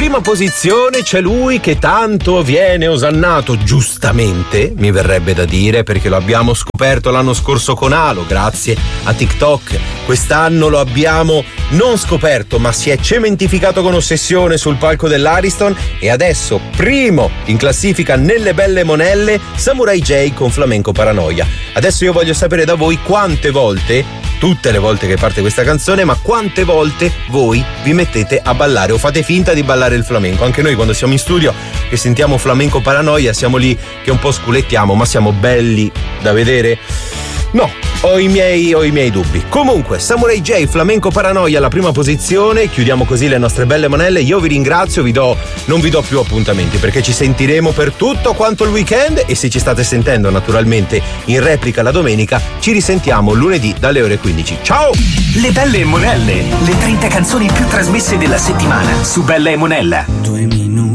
prima posizione c'è lui che tanto viene osannato, giustamente, mi verrebbe da dire, perché lo abbiamo scoperto l'anno scorso con Halo, grazie a TikTok. Quest'anno lo abbiamo non scoperto, ma si è cementificato con ossessione sul palco dell'Ariston e adesso primo in classifica nelle belle monelle, Samurai J con Flamenco Paranoia. Adesso io voglio sapere da voi quante volte, tutte le volte che parte questa canzone, ma quante volte voi vi mettete a ballare o fate finta di ballare il flamenco. Anche noi quando siamo in studio che sentiamo Flamenco Paranoia siamo lì che un po' sculettiamo, ma siamo belli da vedere? No, ho i miei dubbi. Comunque, Samurai J, Flamenco Paranoia alla prima posizione. Chiudiamo così le nostre belle monelle. Io vi ringrazio, non vi do più appuntamenti perché ci sentiremo per tutto quanto il weekend e se ci state sentendo naturalmente in replica la domenica ci risentiamo lunedì dalle ore 15. Ciao! Le belle monelle, le 30 canzoni più trasmesse della settimana su Bella e Monella.